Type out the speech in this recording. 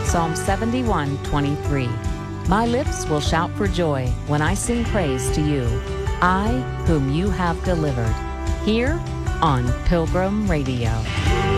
Psalm 71:23. My lips will shout for joy when I sing praise to you, I whom you have delivered. Here on Pilgrim Radio.